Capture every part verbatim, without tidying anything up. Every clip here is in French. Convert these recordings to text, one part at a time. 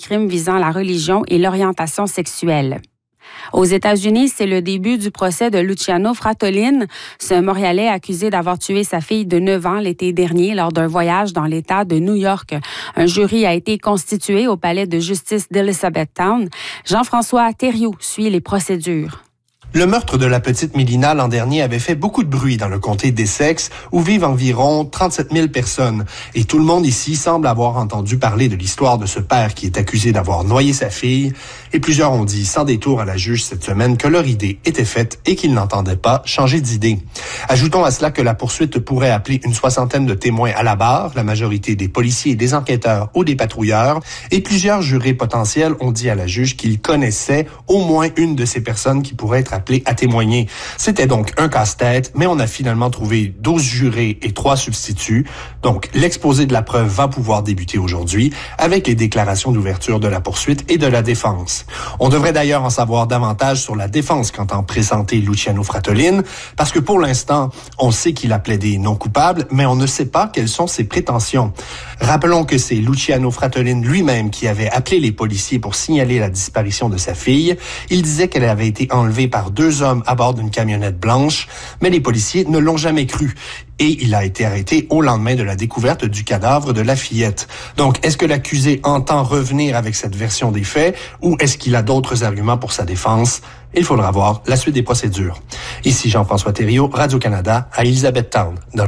crimes visant la religion et l'orientation sexuelle. Aux États-Unis, c'est le début du procès de Luciano Fratellin, ce Montréalais accusé d'avoir tué sa fille de neuf ans l'été dernier lors d'un voyage dans l'État de New York. Un jury a été constitué au palais de justice d'Elizabethtown. Jean-François Thériault suit les procédures. Le meurtre de la petite Mélina l'an dernier avait fait beaucoup de bruit dans le comté d'Essex, où vivent environ trente-sept mille personnes. Et tout le monde ici semble avoir entendu parler de l'histoire de ce père qui est accusé d'avoir noyé sa fille. Et plusieurs ont dit sans détour à la juge cette semaine que leur idée était faite et qu'ils n'entendaient pas changer d'idée. Ajoutons à cela que la poursuite pourrait appeler une soixantaine de témoins à la barre, la majorité des policiers, des enquêteurs ou des patrouilleurs. Et plusieurs jurés potentiels ont dit à la juge qu'ils connaissaient au moins une de ces personnes qui pourrait être appelé à témoigner. C'était donc un casse-tête, mais on a finalement trouvé douze jurés et trois substituts. Donc, l'exposé de la preuve va pouvoir débuter aujourd'hui avec les déclarations d'ouverture de la poursuite et de la défense. On devrait d'ailleurs en savoir davantage sur la défense qu'entend présenter Luciano Fratellin, parce que pour l'instant, on sait qu'il a plaidé non coupable, mais on ne sait pas quelles sont ses prétentions. Rappelons que c'est Luciano Fratellin lui-même qui avait appelé les policiers pour signaler la disparition de sa fille. Il disait qu'elle avait été enlevée par deux hommes à bord d'une camionnette blanche, mais les policiers ne l'ont jamais cru. Et il a été arrêté au lendemain de la découverte du cadavre de la fillette. Donc, est-ce que l'accusé entend revenir avec cette version des faits ou est-ce qu'il a d'autres arguments pour sa défense? Il faudra voir la suite des procédures. Ici Jean-François Thériault, Radio-Canada, à Elizabethtown. Dans...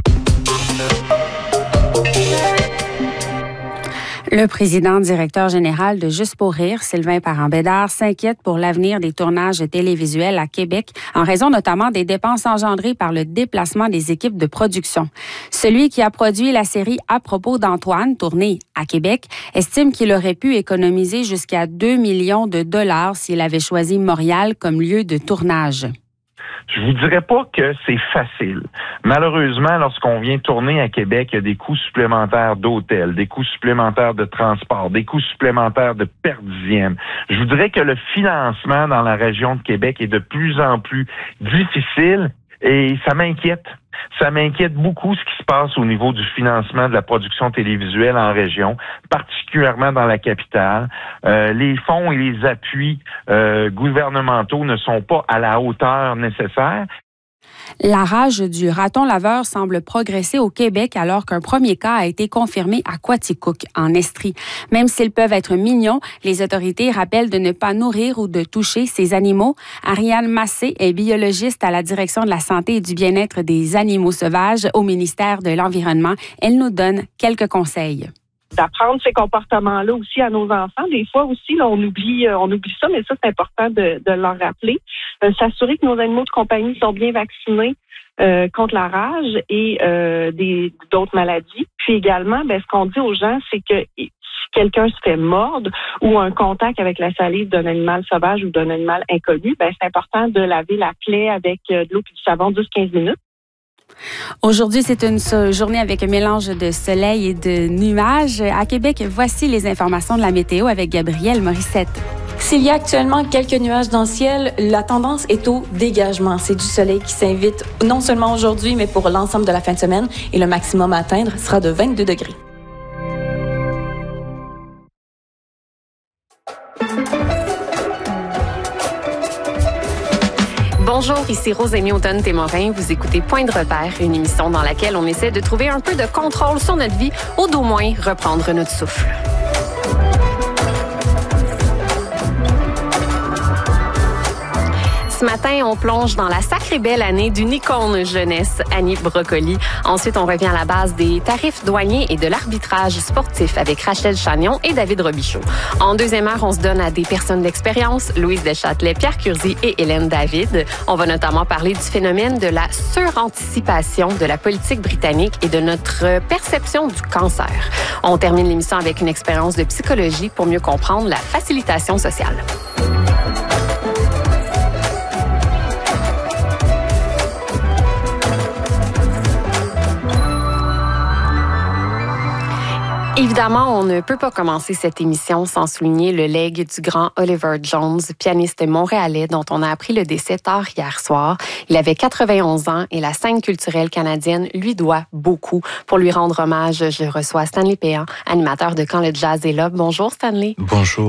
Le président directeur général de Juste pour rire, Sylvain Parent-Bédard, s'inquiète pour l'avenir des tournages télévisuels à Québec, en raison notamment des dépenses engendrées par le déplacement des équipes de production. Celui qui a produit la série À propos d'Antoine, tournée à Québec, estime qu'il aurait pu économiser jusqu'à deux millions de dollars s'il avait choisi Montréal comme lieu de tournage. Je vous dirais pas que c'est facile. Malheureusement, lorsqu'on vient tourner à Québec, il y a des coûts supplémentaires d'hôtel, des coûts supplémentaires de transport, des coûts supplémentaires de per dixième. Je vous dirais que le financement dans la région de Québec est de plus en plus difficile et ça m'inquiète. Ça m'inquiète beaucoup ce qui se passe au niveau du financement de la production télévisuelle en région, particulièrement dans la capitale. Euh, les fonds et les appuis euh, gouvernementaux ne sont pas à la hauteur nécessaire. La rage du raton laveur semble progresser au Québec alors qu'un premier cas a été confirmé à Quaticook, en Estrie. Même s'ils peuvent être mignons, les autorités rappellent de ne pas nourrir ou de toucher ces animaux. Ariane Massé est biologiste à la direction de la santé et du bien-être des animaux sauvages au ministère de l'Environnement. Elle nous donne quelques conseils. D'apprendre ces comportements-là aussi à nos enfants. Des fois aussi, là, on oublie, euh, on oublie ça, mais ça, c'est important de, de leur rappeler. Euh, s'assurer que nos animaux de compagnie sont bien vaccinés euh, contre la rage et euh, des, d'autres maladies. Puis également, ben, ce qu'on dit aux gens, c'est que si quelqu'un se fait mordre ou un contact avec la salive d'un animal sauvage ou d'un animal inconnu, ben, c'est important de laver la plaie avec euh, de l'eau et du savon dix à quinze minutes. Aujourd'hui, c'est une journée avec un mélange de soleil et de nuages. À Québec, voici les informations de la météo avec Gabrielle Morissette. S'il y a actuellement quelques nuages dans le ciel, la tendance est au dégagement. C'est du soleil qui s'invite non seulement aujourd'hui, mais pour l'ensemble de la fin de semaine. Et le maximum à atteindre sera de vingt-deux degrés. Bonjour, ici Rosémie Automne-Témorin. Vous écoutez Point de repère, une émission dans laquelle on essaie de trouver un peu de contrôle sur notre vie ou d'au moins reprendre notre souffle. Ce matin, on plonge dans la sacrée belle année d'une icône jeunesse, Annie Brocoli. Ensuite, on revient à la base des tarifs douaniers et de l'arbitrage sportif avec Rachel Chagnon et David Robichaud. En deuxième heure, on se donne à des personnes d'expérience, Louise Deschâtelet, Pierre Curzi et Hélène David. On va notamment parler du phénomène de la suranticipation de la politique britannique et de notre perception du cancer. On termine l'émission avec une expérience de psychologie pour mieux comprendre la facilitation sociale. Évidemment, on ne peut pas commencer cette émission sans souligner le legs du grand Oliver Jones, pianiste montréalais dont on a appris le décès tard hier soir. Il avait quatre-vingt-onze ans et la scène culturelle canadienne lui doit beaucoup. Pour lui rendre hommage, je reçois Stanley Péan, animateur de Quand le jazz est là. Bonjour Stanley. Bonjour.